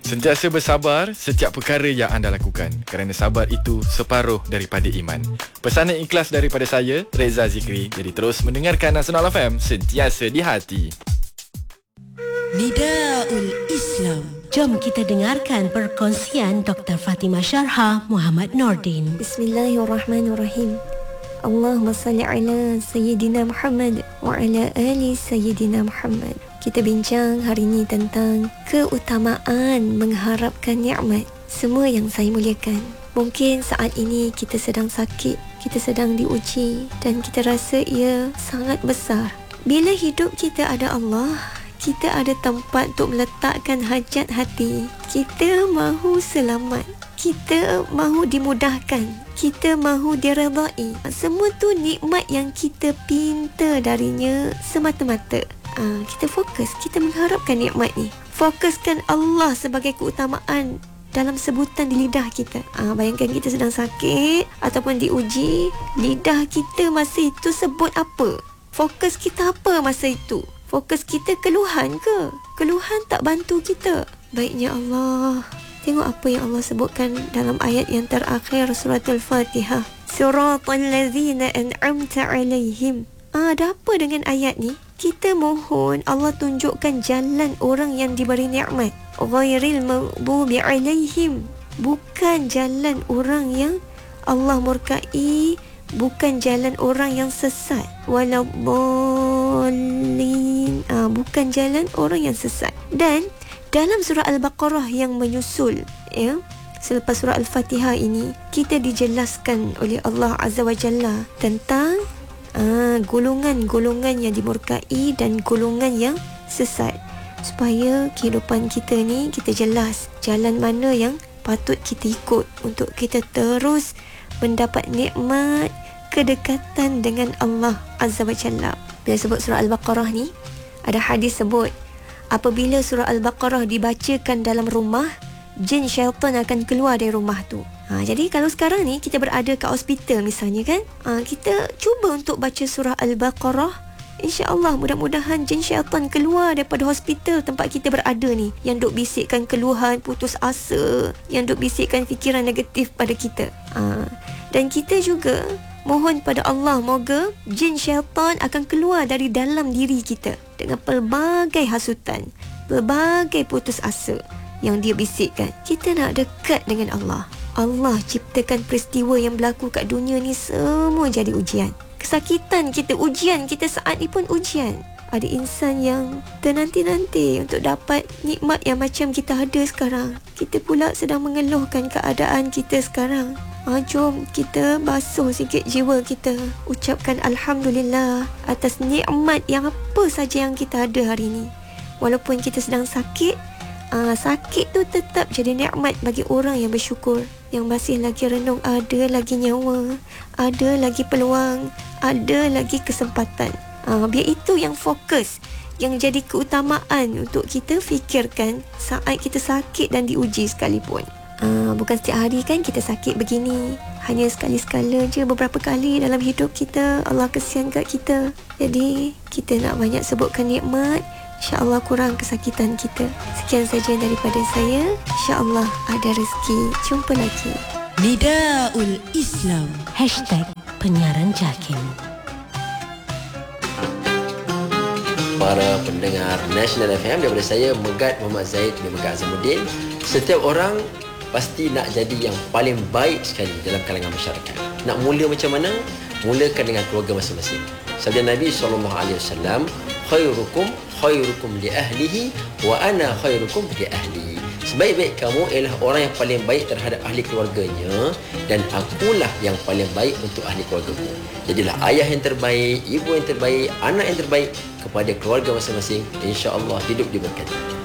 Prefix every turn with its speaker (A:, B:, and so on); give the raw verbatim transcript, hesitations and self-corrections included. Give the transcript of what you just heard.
A: Sentiasa bersabar setiap perkara yang anda lakukan, kerana sabar itu separuh daripada iman. Pesanan ikhlas daripada saya, Reza Zikri. Jadi terus mendengarkan Nasional F M, sentiasa di hati.
B: Nidaul Islam.
C: Jom kita dengarkan perkongsian Doktor Fatimah Syarhah Muhammad Nordin.
D: Bismillahirrahmanirrahim. Allahumma salli ala Sayyidina Muhammad wa ala ali Sayyidina Muhammad. Kita bincang hari ini tentang keutamaan mengharapkan nikmat. Semua yang saya muliakan, mungkin saat ini kita sedang sakit, kita sedang diuji dan kita rasa ia sangat besar. Bila hidup kita ada Allah, kita ada tempat untuk meletakkan hajat hati. Kita mahu selamat, kita mahu dimudahkan, kita mahu diredai. Semua tu nikmat yang kita pinta darinya semata-mata. Ha, kita fokus, kita mengharapkan nikmat ni. Fokuskan Allah sebagai keutamaan dalam sebutan di lidah kita. Ha, bayangkan kita sedang sakit ataupun diuji, lidah kita masa itu sebut apa? Fokus kita apa masa itu? Fokus kita keluhan ke? Keluhan tak bantu kita. Baiknya Allah, tengok apa yang Allah sebutkan dalam ayat yang terakhir surat Al-Fatihah. Suratal ladzina an'amta alaihim. Ah, ada apa dengan ayat ni? Kita mohon Allah tunjukkan jalan orang yang diberi nikmat. Ghairil maghdubi alaihim. Bukan jalan orang yang Allah murkai, bukan jalan orang yang sesat. Waladdallin. Ah, bukan jalan orang yang sesat. Dan dalam surah Al-Baqarah yang menyusul, ya, selepas surah Al-Fatihah ini, kita dijelaskan oleh Allah Azza wa Jalla tentang Ah, golongan-golongan yang dimurkai dan golongan yang sesat, supaya kehidupan kita ni kita jelas jalan mana yang patut kita ikut untuk kita terus mendapat nikmat kedekatan dengan Allah Azza wa Jalla. Bila sebut surah Al-Baqarah ni, ada hadis sebut apabila surah Al-Baqarah dibacakan dalam rumah, jin syaitan akan keluar dari rumah tu. Ha, jadi kalau sekarang ni kita berada kat hospital misalnya kan, ha, kita cuba untuk baca surah Al-Baqarah, insya-Allah mudah-mudahan jin syaitan keluar daripada hospital tempat kita berada ni, yang duk bisikkan keluhan, putus asa, yang duk bisikkan fikiran negatif pada kita. Ha, dan kita juga mohon pada Allah, moga jin syaitan akan keluar dari dalam diri kita dengan pelbagai hasutan, pelbagai putus asa yang dia bisikkan. Kita nak dekat dengan Allah. Allah ciptakan peristiwa yang berlaku kat dunia ni semua jadi ujian. Kesakitan kita, ujian kita saat ni pun ujian. Ada insan yang ternanti-nanti untuk dapat nikmat yang macam kita ada sekarang. Kita pula sedang mengeluhkan keadaan kita sekarang. Ha, jom kita basuh sikit jiwa kita, ucapkan Alhamdulillah atas nikmat yang apa saja yang kita ada hari ni. Walaupun kita sedang sakit, Ah, sakit tu tetap jadi nikmat bagi orang yang bersyukur, yang masih lagi renung ada lagi nyawa, ada lagi peluang, ada lagi kesempatan. Ah, biar itu yang fokus, yang jadi keutamaan untuk kita fikirkan saat kita sakit dan diuji sekalipun. Ah, bukan setiap hari kan kita sakit begini. Hanya sekali-sekala je, beberapa kali dalam hidup kita Allah kesian kat kita. Jadi kita nak banyak sebutkan nikmat, InsyaAllah kurang kesakitan kita. Sekian saja daripada saya. InsyaAllah ada rezeki. Jumpa lagi.
B: Nidaul Islam.
C: Hashtag Penyiaran Jakim.
E: Para pendengar Nasional F M, daripada saya Megat Muhammad Zaid bin Megat Azamuddin. Setiap orang pasti nak jadi yang paling baik sekali dalam kalangan masyarakat. Nak mula macam mana? Mulakan dengan keluarga masing-masing. Sabda Nabi sallallahu alaihi wasallam, khairukum khairukum li ahlihi wa ana khairukum li ahli. Sebaik-baik kamu ialah orang yang paling baik terhadap ahli keluarganya, dan akulah yang paling baik untuk ahli keluargaku. Jadilah ayah yang terbaik, ibu yang terbaik, anak yang terbaik kepada keluarga masing-masing. InsyaAllah hidup diberkati.